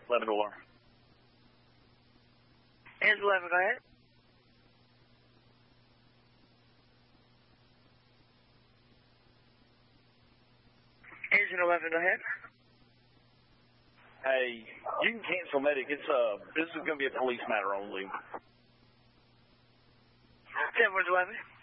11 alarm. Agent 11, go ahead. Agent 11, go ahead. Hey, you can cancel medic. This is going to be a police matter only. 10-11.